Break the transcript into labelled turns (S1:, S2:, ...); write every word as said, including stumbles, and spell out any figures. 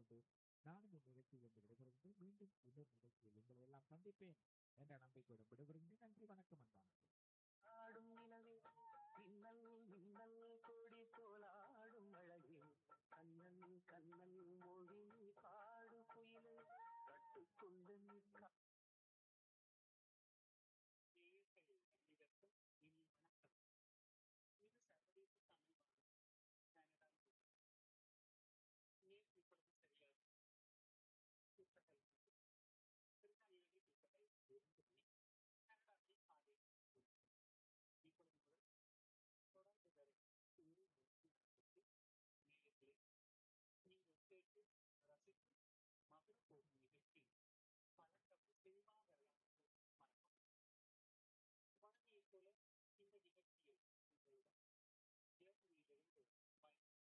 S1: கொண்டு நானும் இந்த நிகழ்ச்சியிலிருந்து விடைபெறுகிறேன். மீண்டும் இன்னொரு நிகழ்ச்சியில் உங்களை எல்லாம் சந்திப்பேன் என்ற நம்பிக்கையுடன் விடைபெறுகிறேன். நன்றி, வணக்கம் அன்பான
S2: ஆடும் நிலவே மின்னல்